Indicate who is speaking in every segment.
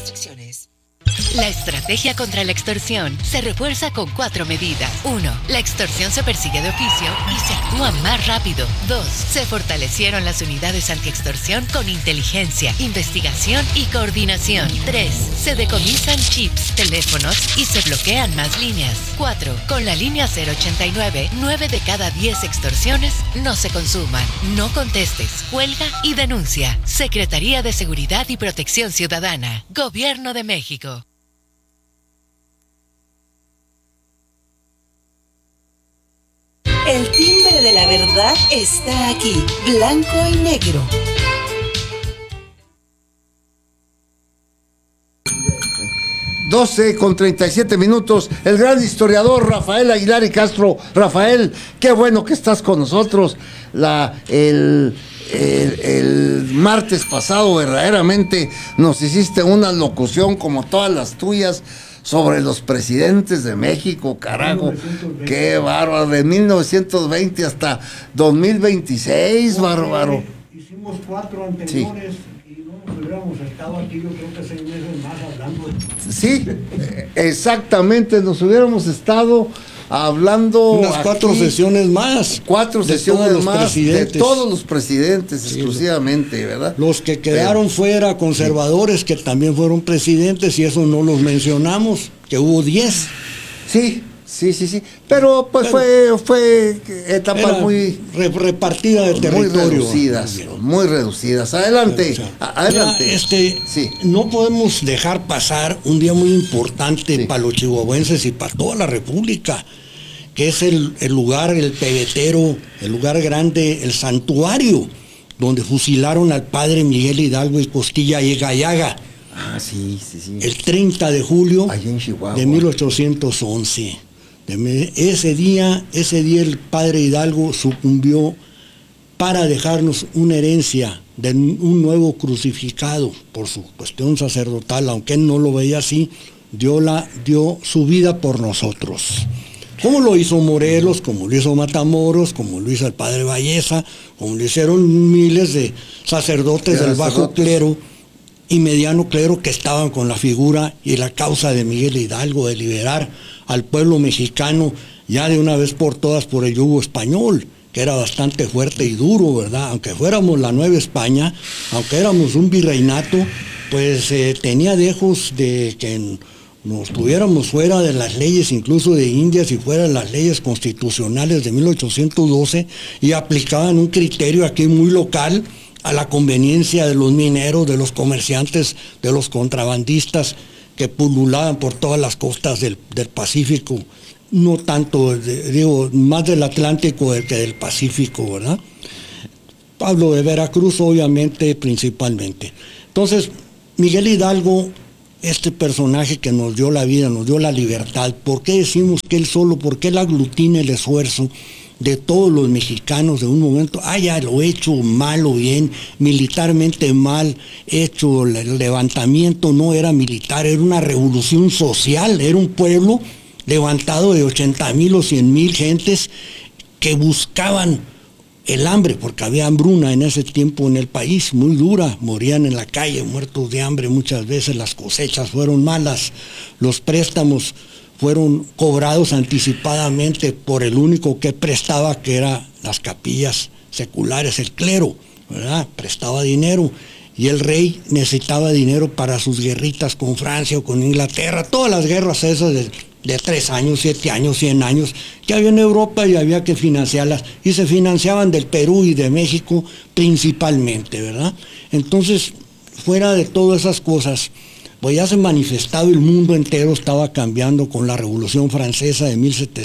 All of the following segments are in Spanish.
Speaker 1: restricciones.
Speaker 2: La estrategia contra la extorsión se refuerza con 4 medidas. 1. La extorsión se persigue de oficio y se actúa más rápido. 2. Se fortalecieron las unidades antiextorsión con inteligencia, investigación y coordinación. 3. Se decomisan chips, teléfonos y se bloquean más líneas. 4. Con la línea 089, 9 de cada 10 extorsiones no se consuman. No contestes, cuelga y denuncia. Secretaría de Seguridad y Protección Ciudadana. Gobierno de México.
Speaker 3: El timbre de la verdad está aquí, blanco y negro.
Speaker 4: Con 37 minutos, el gran historiador Rafael Aguilar y Castro. Rafael, qué bueno que estás con nosotros. El martes pasado verdaderamente nos hiciste una locución como todas las tuyas sobre los presidentes de México, carajo, qué bárbaro, de 1920 hasta 2026, bárbaro.
Speaker 5: Hicimos 4 anteriores. Sí. Hubiéramos estado aquí, yo creo que 6 meses más hablando.
Speaker 4: Sí, exactamente, nos hubiéramos estado hablando
Speaker 6: unas 4 sesiones más.
Speaker 4: 4 sesiones más de todos los presidentes, sí, exclusivamente, ¿verdad?
Speaker 6: Los que quedaron fuera, conservadores, sí, que también fueron presidentes, y eso no los mencionamos, que hubo 10.
Speaker 4: Sí. Pero pues fue etapas muy
Speaker 6: repartida de territorio.
Speaker 4: Muy reducidas. Adelante.
Speaker 6: Sí. No podemos dejar pasar un día muy importante, sí, para los chihuahuenses y para toda la República, que es el lugar, el pebetero, el lugar grande, el santuario, donde fusilaron al padre Miguel Hidalgo y Costilla y Gallaga.
Speaker 4: Sí.
Speaker 6: El 30 de julio de 1811. Ese día el padre Hidalgo sucumbió para dejarnos una herencia de un nuevo crucificado por su cuestión sacerdotal, aunque él no lo veía así, dio su vida por nosotros. Como lo hizo Morelos, como lo hizo Matamoros, como lo hizo el padre Valleza, como lo hicieron miles de sacerdotes del bajo clero y mediano clero que estaban con la figura y la causa de Miguel Hidalgo de liberar al pueblo mexicano ya de una vez por todas por el yugo español, que era bastante fuerte y duro, ¿verdad? Aunque fuéramos la Nueva España, aunque éramos un virreinato, pues tenía dejos de que nos tuviéramos fuera de las leyes incluso de Indias y fuera de las leyes constitucionales de 1812 y aplicaban un criterio aquí muy local a la conveniencia de los mineros, de los comerciantes, de los contrabandistas que pululaban por todas las costas del Pacífico, no tanto, más del Atlántico que del Pacífico, ¿verdad? Hablo de Veracruz, obviamente, principalmente. Entonces, Miguel Hidalgo, este personaje que nos dio la vida, nos dio la libertad, ¿por qué decimos que él solo, por qué él aglutina el esfuerzo de todos los mexicanos de un momento, ya lo hecho mal o bien, militarmente mal hecho, el levantamiento no era militar, era una revolución social, era un pueblo levantado de 80,000 o 100,000 gentes que buscaban el hambre, porque había hambruna en ese tiempo en el país, muy dura, morían en la calle, muertos de hambre muchas veces, las cosechas fueron malas, los préstamos fueron cobrados anticipadamente por el único que prestaba, que eran las capillas seculares, el clero, ¿verdad? Prestaba dinero y el rey necesitaba dinero para sus guerritas con Francia o con Inglaterra, todas las guerras esas de 3 años, 7 años, 100 años, que había en Europa y había que financiarlas, y se financiaban del Perú y de México principalmente, ¿verdad? Entonces, fuera de todas esas cosas, pues ya se manifestado, el mundo entero estaba cambiando con la Revolución Francesa de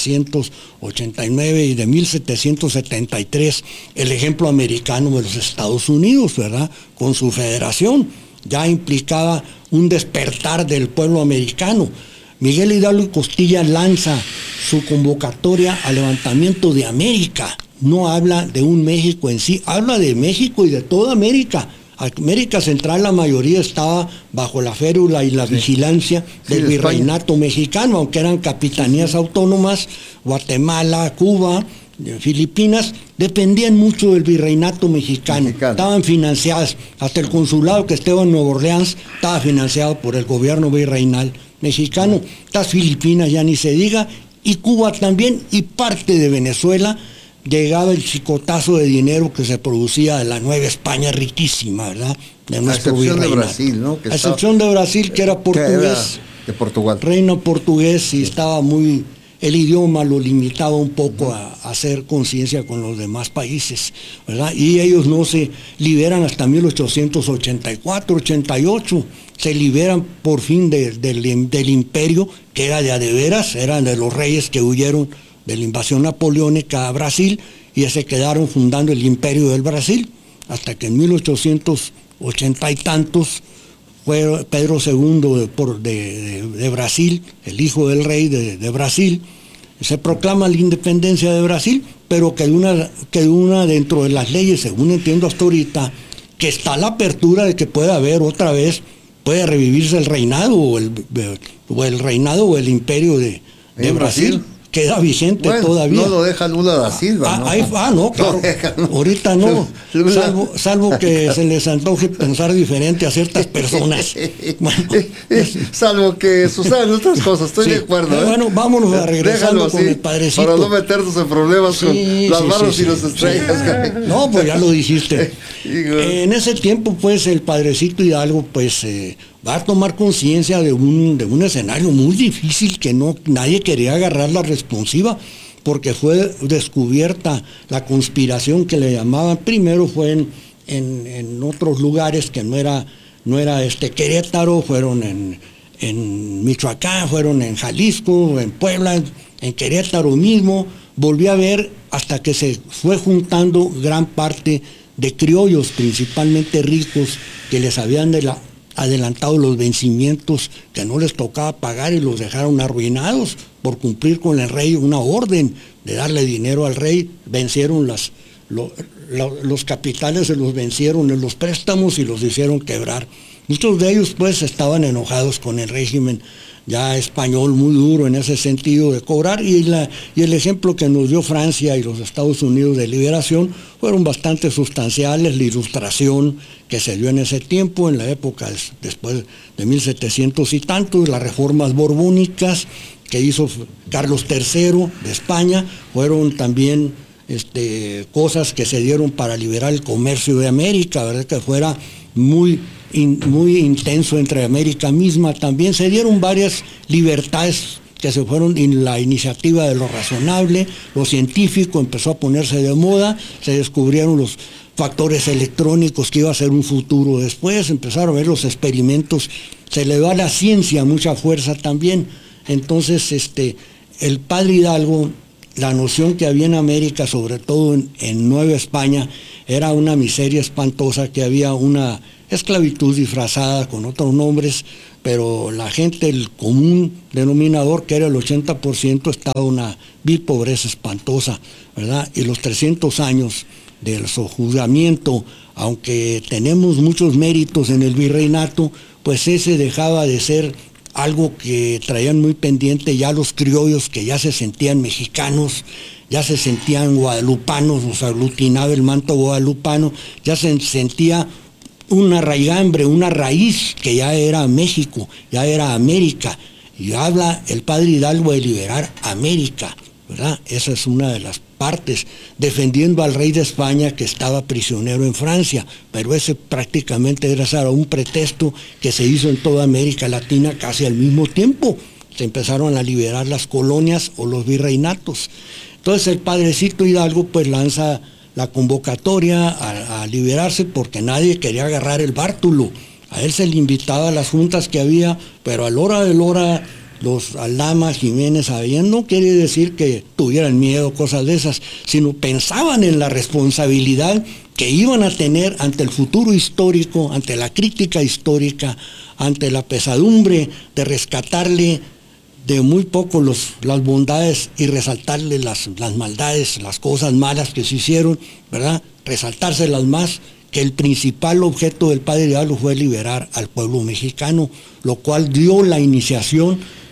Speaker 6: 1789 y de 1773, el ejemplo americano de los Estados Unidos, ¿verdad? Con su federación, ya implicaba un despertar del pueblo americano. Miguel Hidalgo y Costilla lanza su convocatoria al levantamiento de América. No habla de un México en sí, habla de México y de toda América. América Central, la mayoría estaba bajo la férula y la vigilancia del virreinato mexicano, aunque eran capitanías autónomas, Guatemala, Cuba, Filipinas dependían mucho del virreinato mexicano. Estaban financiadas, hasta el consulado que estaba en Nueva Orleans estaba financiado por el gobierno virreinal mexicano. Las Filipinas ya ni se diga, y Cuba también, y parte de Venezuela. Llegaba el chicotazo de dinero que se producía de la Nueva España riquísima, ¿verdad? De nuestro virreinato. A excepción de Brasil, ¿no? A excepción de Brasil, que era portugués.
Speaker 4: De Portugal.
Speaker 6: Reino portugués, y estaba muy... El idioma lo limitaba un poco a hacer conciencia con los demás países, ¿verdad? Y ellos no se liberan hasta 1884, 88. Se liberan por fin del imperio, que era de a de veras, eran de los reyes que huyeron de la invasión napoleónica a Brasil, y se quedaron fundando el imperio del Brasil, hasta que en 1880 y tantos fue Pedro II de Brasil, el hijo del rey de Brasil, se proclama la independencia de Brasil, pero que una dentro de las leyes, según entiendo hasta ahorita, que está la apertura de que pueda haber otra vez, puede revivirse el reinado o el imperio de Brasil. Queda vigente todavía.
Speaker 4: No lo deja Lula da Silva, ¿no?
Speaker 6: No, claro. Ahorita no. Salvo que se les antoje pensar diferente a ciertas personas. Bueno,
Speaker 4: salvo que sucedan otras cosas, estoy de acuerdo.
Speaker 6: Bueno, vámonos a regresando con el padrecito.
Speaker 4: Para no meternos en problemas con las barras y las estrellas.
Speaker 6: No, pues ya lo dijiste. En ese tiempo, pues, el padrecito Hidalgo, pues, va a tomar conciencia de un escenario muy difícil que nadie quería agarrar la responsiva, porque fue descubierta la conspiración que le llamaban. Primero fue en otros lugares que no era Querétaro, fueron en Michoacán, fueron en Jalisco, en Puebla, en Querétaro mismo. Volví a ver hasta que se fue juntando gran parte de criollos, principalmente ricos, que les habían adelantado los vencimientos que no les tocaba pagar, y los dejaron arruinados por cumplir con el rey una orden de darle dinero al rey. Vencieron los capitales, se los vencieron en los préstamos y los hicieron quebrar. Muchos de ellos, pues, estaban enojados con el régimen ya español, muy duro en ese sentido de cobrar, y el ejemplo que nos dio Francia y los Estados Unidos de liberación fueron bastante sustanciales. La Ilustración que se dio en ese tiempo, en la época después de 1700 y tantos, las reformas borbónicas que hizo Carlos III de España, fueron también cosas que se dieron para liberar el comercio de América, ¿verdad? Que fuera muy intenso entre América misma. También se dieron varias libertades que se fueron en la iniciativa de lo razonable. Lo científico empezó a ponerse de moda, se descubrieron los factores electrónicos que iba a ser un futuro después, empezaron a ver los experimentos, se le dio a la ciencia mucha fuerza también. Entonces, el padre Hidalgo, la noción que había en América, sobre todo en Nueva España, era una miseria espantosa, que había una esclavitud disfrazada con otros nombres, pero la gente, el común denominador, que era el 80%, estaba en una vil pobreza espantosa, ¿verdad? Y los 300 años del sojuzgamiento, aunque tenemos muchos méritos en el virreinato, pues ese dejaba de ser algo que traían muy pendiente ya los criollos, que ya se sentían mexicanos, ya se sentían guadalupanos, los aglutinaba el manto guadalupano, ya se sentía una raigambre, una raíz que ya era México, ya era América. Y habla el padre Hidalgo de liberar América, ¿verdad? Esa es una de las partes, defendiendo al rey de España, que estaba prisionero en Francia, pero ese prácticamente era un pretexto que se hizo en toda América Latina casi al mismo tiempo. Se empezaron a liberar las colonias o los virreinatos. Entonces el padrecito Hidalgo, pues, lanza la convocatoria a liberarse, porque nadie quería agarrar el bártulo. A él se le invitaba a las juntas que había, pero a la hora de la hora, los Aldama, Jiménez, sabían, no quiere decir que tuvieran miedo, cosas de esas, sino pensaban en la responsabilidad que iban a tener ante el futuro histórico, ante la crítica histórica, ante la pesadumbre de rescatarle de muy poco las bondades y resaltarle las maldades, las cosas malas que se hicieron, ¿verdad? Resaltárselas más, que el principal objeto del padre Hidalgo fue liberar al pueblo mexicano, lo cual dio la iniciación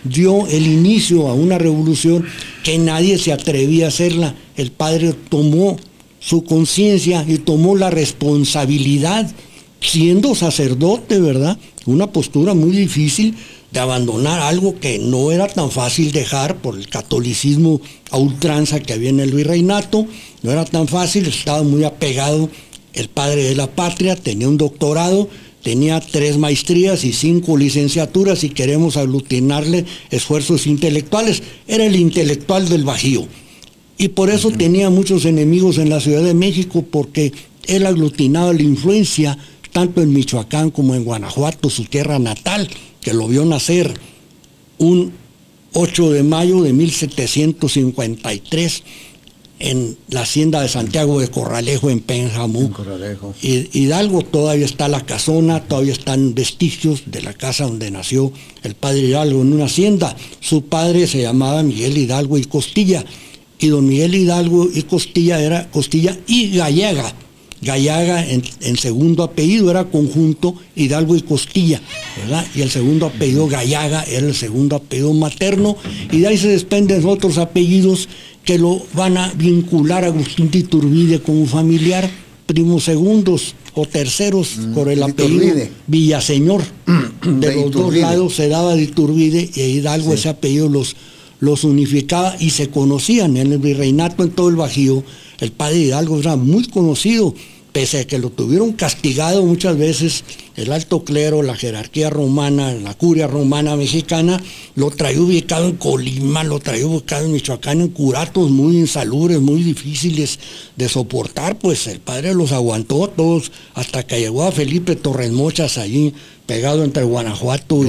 Speaker 6: dio el inicio a una revolución que nadie se atrevía a hacerla. El padre tomó su conciencia y tomó la responsabilidad, siendo sacerdote, ¿verdad? Una postura muy difícil de abandonar algo que no era tan fácil dejar por el catolicismo a ultranza que había en el virreinato. No era tan fácil, estaba muy apegado el padre de la patria, tenía un doctorado, tenía 3 maestrías y 5 licenciaturas, si queremos aglutinarle esfuerzos intelectuales. Era el intelectual del Bajío. Y por eso tenía muchos enemigos en la Ciudad de México, porque él aglutinaba la influencia tanto en Michoacán como en Guanajuato, su tierra natal, que lo vio nacer un 8 de mayo de 1753 en la hacienda de Santiago de Corralejo, en Pénjamo. Hidalgo, todavía está la casona, todavía están vestigios de la casa donde nació el padre Hidalgo, en una hacienda. Su padre se llamaba Miguel Hidalgo y Costilla, y don Miguel Hidalgo y Costilla era Costilla y Gallaga. Gallaga en segundo apellido era conjunto Hidalgo y Costilla, ¿verdad? Y el segundo apellido Gallaga era el segundo apellido materno, y de ahí se desprenden otros apellidos que lo van a vincular a Agustín de Iturbide como familiar, primos segundos o terceros por el apellido Villaseñor. De los dos lados se daba de Iturbide, y Hidalgo, ese apellido los unificaba y se conocían en el virreinato, en todo el Bajío. El padre Hidalgo era muy conocido, pese a que lo tuvieron castigado muchas veces el alto clero, la jerarquía romana, la curia romana mexicana. Lo traía ubicado en Colima, lo traía ubicado en Michoacán, en curatos muy insalubres, muy difíciles de soportar. Pues el padre los aguantó todos hasta que llegó a Felipe Torres Mochas, allí pegado entre Guanajuato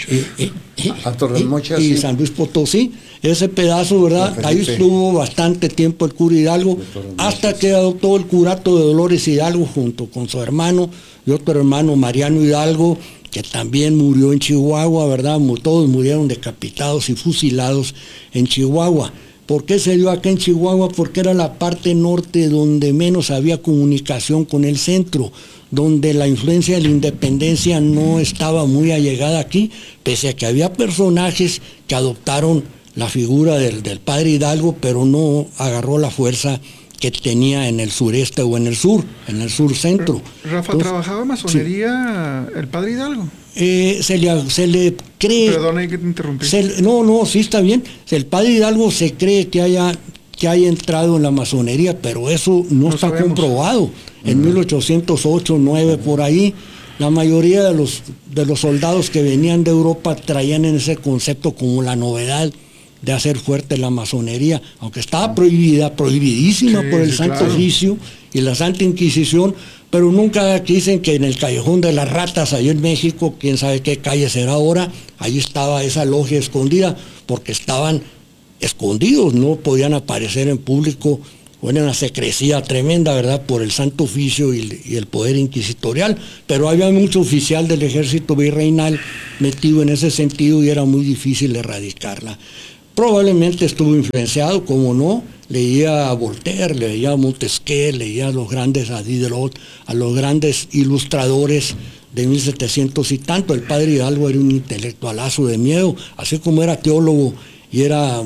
Speaker 6: y San Luis Potosí. Ese pedazo, ¿verdad? Ahí estuvo bastante tiempo el cura Hidalgo, hasta que adoptó el curato de Dolores Hidalgo junto con su hermano y otro hermano, Mariano Hidalgo, que también murió en Chihuahua, ¿verdad? Todos murieron decapitados y fusilados en Chihuahua. ¿Por qué se dio acá en Chihuahua? Porque era la parte norte donde menos había comunicación con el centro, donde la influencia de la independencia no estaba muy allegada aquí, pese a que había personajes que adoptaron la figura del padre Hidalgo, pero no agarró la fuerza que tenía en el sureste o en el sur centro.
Speaker 1: Rafa, ¿trabajaba masonería el padre Hidalgo?
Speaker 6: Se le cree...
Speaker 1: Perdona que te interrumpí.
Speaker 6: No, sí está bien. El padre Hidalgo se cree que haya entrado en la masonería, pero eso no está sabemos. Comprobado. En 1808, 9 por ahí, la mayoría de los soldados que venían de Europa traían en ese concepto como la novedad de hacer fuerte la masonería, aunque estaba prohibidísima por el Santo Oficio y la Santa Inquisición, pero nunca dicen que en el Callejón de las Ratas, allá en México, quién sabe qué calle será ahora, ahí estaba esa logia escondida, porque estaban escondidos, no podían aparecer en público, o era una secrecía tremenda, ¿verdad?, por el Santo Oficio y el poder inquisitorial, pero había mucho oficial del ejército virreinal metido en ese sentido y era muy difícil erradicarla. Probablemente estuvo influenciado, como no, leía a Voltaire, leía a Montesquieu, leía a los grandes, a Diderot, a los grandes ilustradores de 1700 y tanto. El padre Hidalgo era un intelectualazo de miedo, así como era teólogo y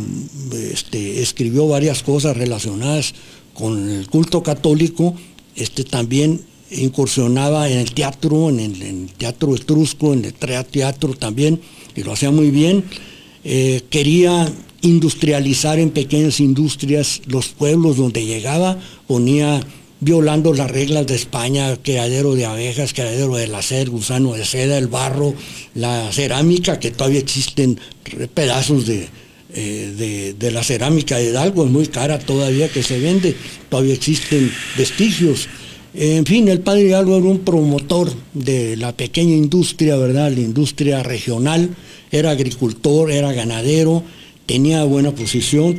Speaker 6: escribió varias cosas relacionadas con el culto católico. También incursionaba en el teatro, en el teatro etrusco, en el teatro también, y lo hacía muy bien. Quería industrializar en pequeñas industrias los pueblos donde llegaba, ponía, violando las reglas de España, criadero de abejas, criadero de lacer, gusano de seda, el barro, la cerámica, que todavía existen pedazos de la cerámica de Hidalgo, es muy cara todavía que se vende, todavía existen vestigios. En fin, el padre Hidalgo era un promotor de la pequeña industria, ¿verdad?, la industria regional. Era agricultor, era ganadero, tenía buena posición,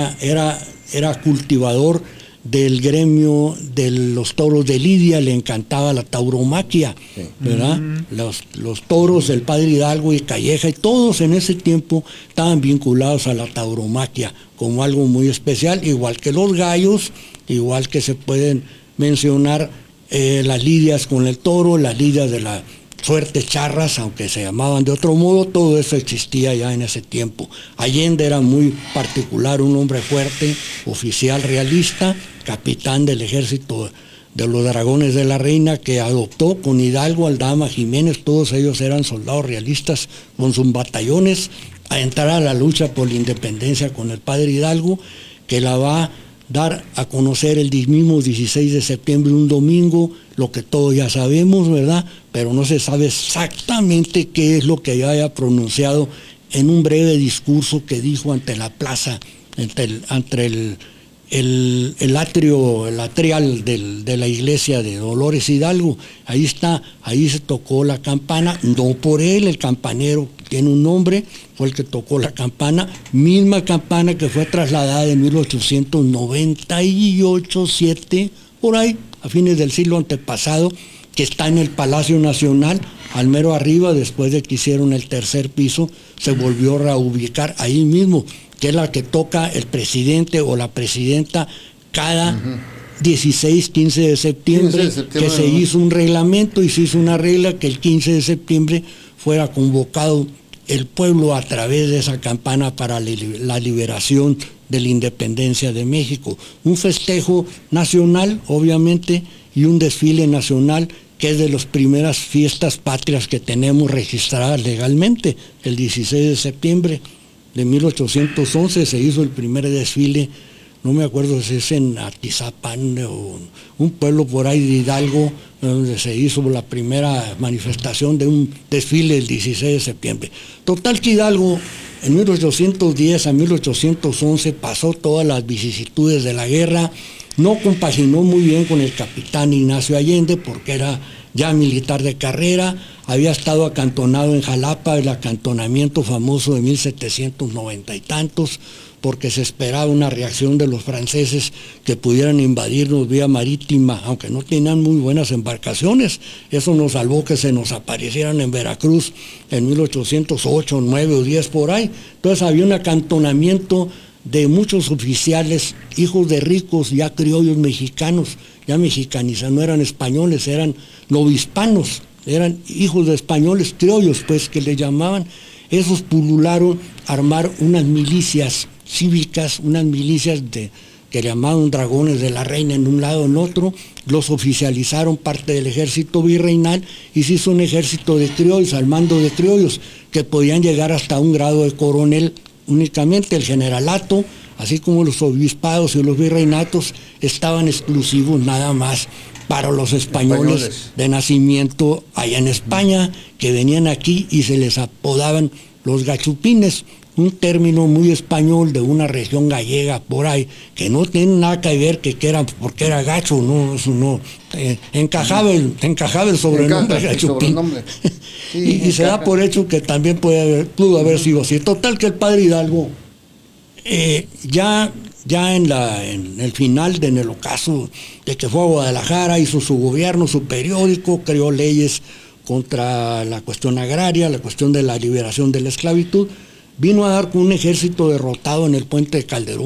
Speaker 6: era cultivador del gremio de los toros de Lidia, le encantaba la tauromaquia, ¿verdad? Los toros del padre Hidalgo y Calleja, y todos en ese tiempo estaban vinculados a la tauromaquia como algo muy especial, igual que los gallos, igual que se pueden mencionar las lidias con el toro, las lidias suertes charras, aunque se llamaban de otro modo, todo eso existía ya en ese tiempo. Allende era muy particular, un hombre fuerte, oficial realista, capitán del ejército de los Dragones de la Reina, que adoptó con Hidalgo, Aldama, Jiménez, todos ellos eran soldados realistas con sus batallones, a entrar a la lucha por la independencia con el padre Hidalgo, que la va a dar a conocer el mismo 16 de septiembre, un domingo, lo que todos ya sabemos, ¿verdad? Pero no se sabe exactamente qué es lo que haya pronunciado en un breve discurso que dijo ante la plaza, ante el atrial de la iglesia de Dolores Hidalgo. Ahí está, ahí se tocó la campana, no por él, el campanero tiene un nombre, fue el que tocó la campana, misma campana que fue trasladada en 1898, 7, por ahí, a fines del siglo antepasado, que está en el Palacio Nacional, al mero arriba, después de que hicieron el tercer piso, se volvió a reubicar ahí mismo, que es la que toca el presidente o la presidenta cada 16, 15 de septiembre, que se hizo un reglamento y se hizo una regla que el 15 de septiembre fuera convocado el pueblo a través de esa campana para la liberación de la independencia de México. Un festejo nacional, obviamente, y un desfile nacional que es de las primeras fiestas patrias que tenemos registradas legalmente. El 16 de septiembre de 1811 se hizo el primer desfile, no me acuerdo si es en Atizapán o un pueblo por ahí de Hidalgo, donde se hizo la primera manifestación de un desfile el 16 de septiembre. Total que Hidalgo en 1810 a 1811 pasó todas las vicisitudes de la guerra, no compaginó muy bien con el capitán Ignacio Allende porque era ya militar de carrera, había estado acantonado en Jalapa, el acantonamiento famoso de 1790 y tantos, porque se esperaba una reacción de los franceses que pudieran invadirnos vía marítima, aunque no tenían muy buenas embarcaciones. Eso nos salvó que se nos aparecieran en Veracruz en 1808, 9 o 10 por ahí. Entonces había un acantonamiento de muchos oficiales, hijos de ricos, ya criollos mexicanos, ya mexicanizados, no eran españoles, eran novohispanos, eran hijos de españoles criollos, pues, que le llamaban. Esos pulularon a armar unas milicias cívicas, unas milicias que llamaban Dragones de la Reina en un lado en otro, los oficializaron parte del ejército virreinal y se hizo un ejército de criollos, al mando de criollos, que podían llegar hasta un grado de coronel únicamente. El generalato, así como los obispados y los virreinatos, estaban exclusivos nada más para los españoles de nacimiento allá en España, que venían aquí y se les apodaban los gachupines, un término muy español de una región gallega por ahí, que no tiene nada que ver porque era gacho, no, eso no, encajaba el sobrenombre gachupín. Sí, y se da por hecho que también pudo haber sido así. Total que el padre Hidalgo, ya en el final, en el ocaso de que fue a Guadalajara, hizo su gobierno, su periódico, creó leyes contra la cuestión agraria, la cuestión de la liberación de la esclavitud, vino a dar con un ejército derrotado en el puente de Calderón